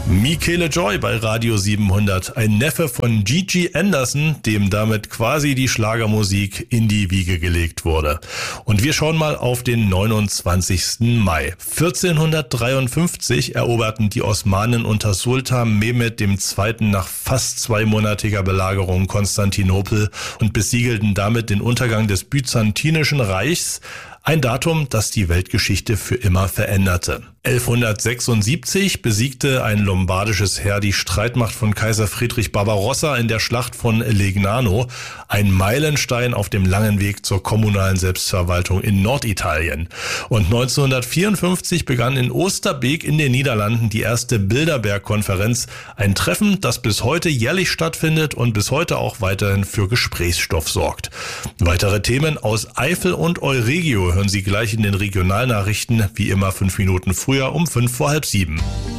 Michele Joy bei Radio 700, ein Neffe von Gigi Anderson, dem damit quasi die Schlagermusik in die Wiege gelegt wurde. Und wir schauen mal auf den 29. Mai. 1453 eroberten die Osmanen unter Sultan Mehmed II. Nach fast zweimonatiger Belagerung Konstantinopel und besiegelten damit den Untergang des Byzantinischen Reichs. Ein Datum, das die Weltgeschichte für immer veränderte. 1176 besiegte ein lombardisches Heer die Streitmacht von Kaiser Friedrich Barbarossa in der Schlacht von Legnano, ein Meilenstein auf dem langen Weg zur kommunalen Selbstverwaltung in Norditalien. Und 1954 begann in Oosterbeek in den Niederlanden die erste Bilderberg-Konferenz, ein Treffen, das bis heute jährlich stattfindet und bis heute auch weiterhin für Gesprächsstoff sorgt. Weitere Themen aus Eifel und Euregio hören Sie gleich in den Regionalnachrichten, wie immer 5 Minuten früher um 6:55.